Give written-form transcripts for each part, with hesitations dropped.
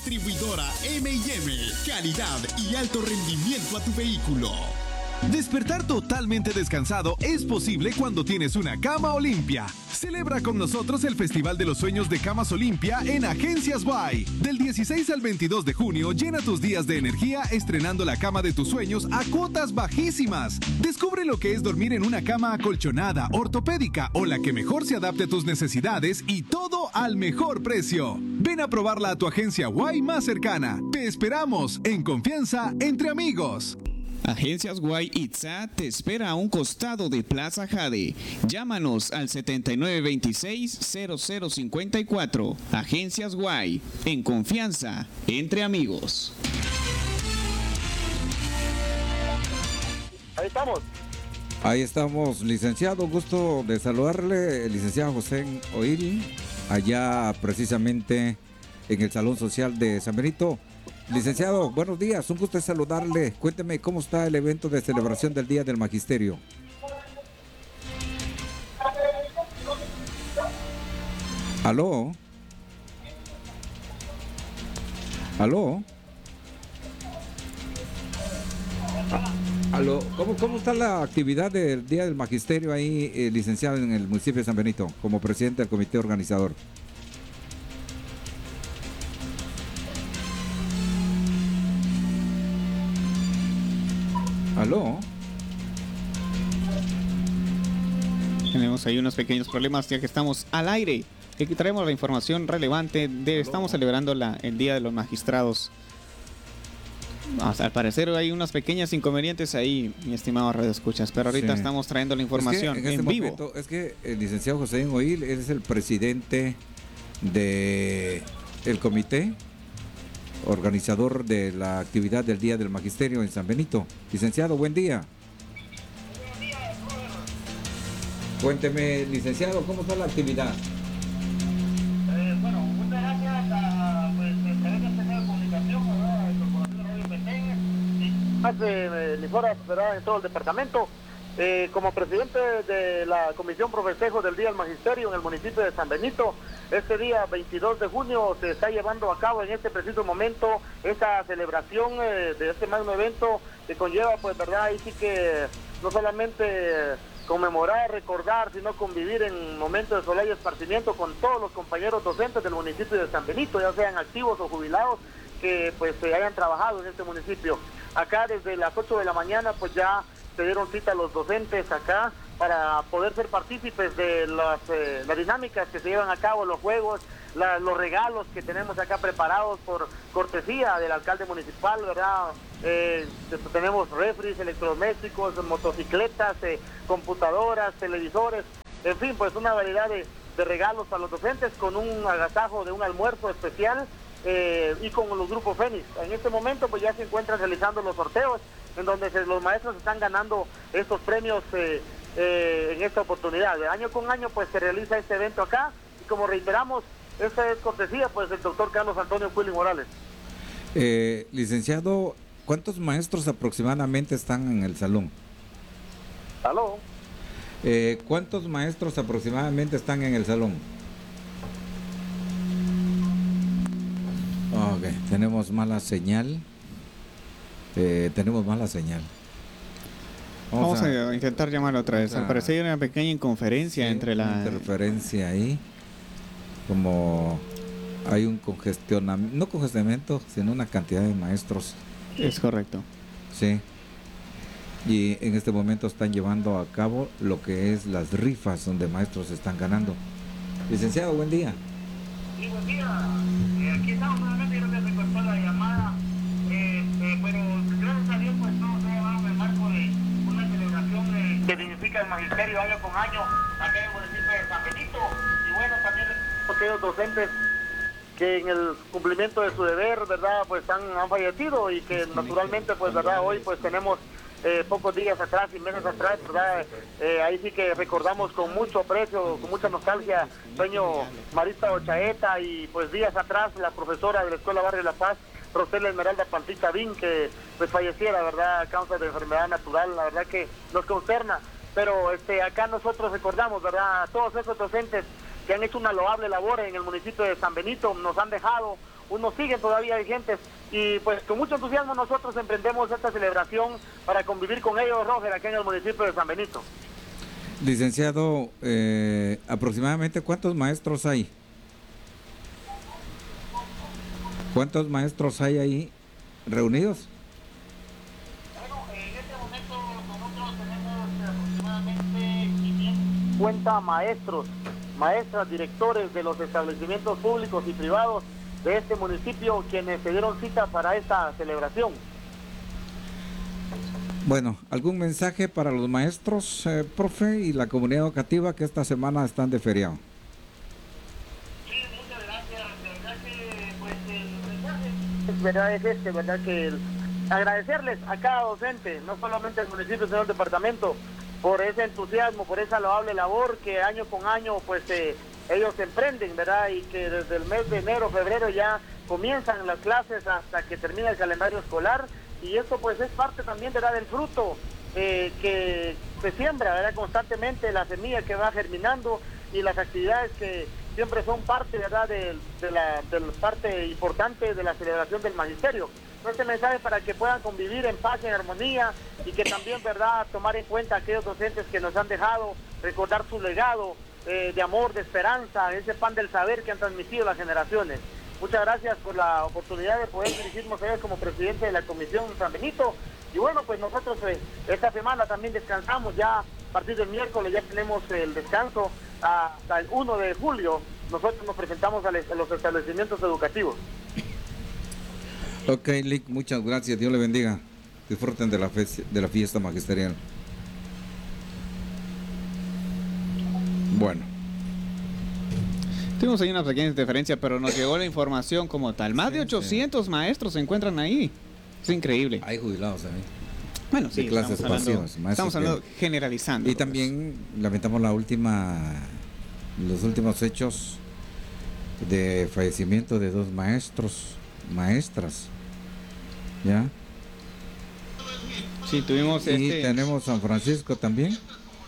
Distribuidora M&M. Calidad y alto rendimiento a tu vehículo. Despertar totalmente descansado es posible cuando tienes una cama Olimpia. Celebra con nosotros el Festival de los Sueños de Camas Olimpia en Agencias Guay. Del 16 al 22 de junio, llena tus días de energía estrenando la cama de tus sueños a cuotas bajísimas. Descubre lo que es dormir en una cama acolchonada, ortopédica o la que mejor se adapte a tus necesidades y todo al mejor precio. Ven a probarla a tu agencia Guay más cercana. Te esperamos en confianza entre amigos. Agencias Guay Itza te espera a un costado de Plaza Jade. Llámanos al 7926-0054. Agencias Guay, en confianza, entre amigos. Ahí estamos. Ahí estamos, licenciado. Gusto de saludarle, el licenciado José Oil, allá precisamente en el Salón Social de San Benito. Licenciado, buenos días, un gusto de saludarle. Cuénteme cómo está el evento de celebración del Día del Magisterio. ¿Aló? ¿Aló? ¿Aló? ¿Cómo está la actividad del Día del Magisterio ahí, licenciado, en el municipio de San Benito, como presidente del comité organizador? ¿Aló? Tenemos ahí unos pequeños problemas ya que estamos al aire. Aquí traemos la información relevante de estamos celebrando el Día de los Magistrados. Al parecer hay unos pequeños inconvenientes ahí, mi estimado Radio Escuchas, pero ahorita estamos trayendo la información en vivo. Es que el licenciado José Oil es el presidente de el comité organizador de la actividad del Día del Magisterio en San Benito. Licenciado, buen día. Cuénteme, licenciado, ¿cómo está la actividad? Bueno, muchas gracias a excelentes medios de comunicación, ¿verdad? El Corporativo Radio Petén, y más emisoras, ¿verdad?, en todo el departamento. Como presidente de la Comisión Pro Festejo del Día del Magisterio en el municipio de San Benito, este día 22 de junio se está llevando a cabo en este preciso momento esta celebración de este magno evento que conlleva, pues, verdad, ahí sí que no solamente conmemorar, recordar, sino convivir en momentos de solemne esparcimiento con todos los compañeros docentes del municipio de San Benito, ya sean activos o jubilados, que pues hayan trabajado en este municipio. Acá desde las 8 de la mañana pues ya se dieron cita a los docentes acá para poder ser partícipes de las dinámicas que se llevan a cabo, los juegos, los regalos que tenemos acá preparados por cortesía del alcalde municipal, ¿verdad? Tenemos refris, electrodomésticos, motocicletas, computadoras, televisores, en fin, pues una variedad de regalos para los docentes con un agasajo de un almuerzo especial y con los grupos Fénix. En este momento pues ya se encuentran realizando los sorteos en donde los maestros están ganando estos premios en esta oportunidad. De año con año pues se realiza este evento acá y como reiteramos, esta es cortesía pues del doctor Carlos Antonio Quili Morales. Licenciado, ¿cuántos maestros aproximadamente están en el salón? ¿Aló? ¿Cuántos maestros aproximadamente están en el salón? Ok, tenemos mala señal. Vamos a intentar llamarlo otra vez. Al parecer hay una pequeña inconferencia entre la... interferencia ahí. Como hay un congestionamiento, no congestionamiento, sino una cantidad de maestros. Es correcto. Sí. Y en este momento están llevando a cabo lo que es las rifas donde maestros están ganando. Licenciado, buen día. Sí, buen día. Aquí estamos nuevamente, creo que se cortó la llamada, pero gracias a Dios pues no se va en el marco de una celebración que dignifica el magisterio año con año acá en el municipio de San Benito. Y bueno, también aquellos docentes que en el cumplimiento de su deber, ¿verdad?, pues han fallecido y que naturalmente, pues, ¿verdad?, hoy pues tenemos pocos días atrás y meses atrás, ¿verdad? Ahí sí que recordamos con mucho aprecio, con mucha nostalgia, sueño Marista Ochaeta y pues días atrás la profesora de la Escuela Barrio La Paz, Rosela Esmeralda Pantita Bin, que pues falleciera, ¿verdad?, a causa de enfermedad natural. La verdad que nos consterna, pero acá nosotros recordamos, ¿verdad?, a todos esos docentes que han hecho una loable labor en el municipio de San Benito, nos han dejado unos siguen todavía vigentes. Y pues con mucho entusiasmo nosotros emprendemos esta celebración para convivir con ellos, Roger, aquí en el municipio de San Benito. Licenciado, aproximadamente ¿cuántos maestros hay? ¿Cuántos maestros hay ahí reunidos? Bueno, en este momento nosotros tenemos aproximadamente 550 maestros, maestras, directores de los establecimientos públicos y privados de este municipio quienes se dieron cita para esta celebración. Bueno, ¿algún mensaje para los maestros, profe, y la comunidad educativa que esta semana están de feriado? Sí, muchas gracias. De verdad que pues el mensaje es verdad que agradecerles a cada docente, no solamente al municipio, sino al departamento, por ese entusiasmo, por esa loable labor que año con año pues ellos emprenden, ¿verdad? Y que desde el mes de enero, febrero ya comienzan las clases hasta que termina el calendario escolar, y esto pues es parte también, ¿verdad?, del fruto que se siembra, ¿verdad?, constantemente, la semilla que va germinando y las actividades que siempre son parte, ¿verdad?, de la parte importante de la celebración del magisterio. Este mensaje para que puedan convivir en paz, en armonía, y que también, ¿verdad?, tomar en cuenta a aquellos docentes que nos han dejado, recordar su legado de amor, de esperanza, ese pan del saber que han transmitido las generaciones. Muchas gracias por la oportunidad de poder dirigirnos a ellos como presidente de la Comisión San Benito. Y bueno, pues nosotros esta semana también descansamos, ya a partir del miércoles ya tenemos el descanso hasta el 1 de julio. Nosotros nos presentamos a los establecimientos educativos. Ok, Lick, muchas gracias, Dios le bendiga. Disfruten de la fiesta magisterial. Bueno. Tuvimos ahí una pequeña interferencia, pero nos llegó la información como tal. Más de 800 maestros se encuentran ahí. Es increíble. Hay jubilados también. Bueno, sí, de clases pasivas. Estamos hablando generalizando. Y también lamentamos los últimos hechos de fallecimiento de 2 maestras. ¿Ya? Sí, tuvimos y tenemos San Francisco también.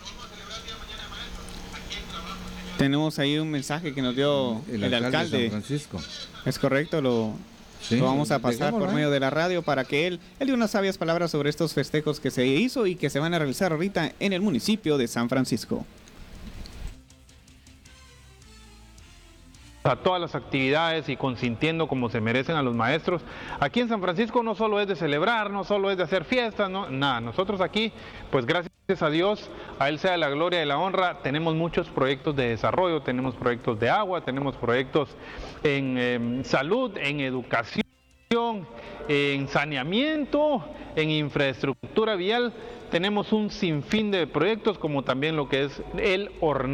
Tenemos ahí un mensaje que nos dio el alcalde de San Francisco. Es correcto, lo vamos a pasar por medio de la radio para que él dé unas sabias palabras sobre estos festejos que se hizo y que se van a realizar ahorita en el municipio de San Francisco. A todas las actividades y consintiendo como se merecen a los maestros. Aquí en San Francisco no solo es de celebrar, no solo es de hacer fiestas, no, nada. Nosotros aquí, pues gracias a Dios, a Él sea la gloria y la honra, tenemos muchos proyectos de desarrollo, tenemos proyectos de agua, tenemos proyectos en salud, en educación, en saneamiento, en infraestructura vial. Tenemos un sinfín de proyectos como también lo que es el hornado.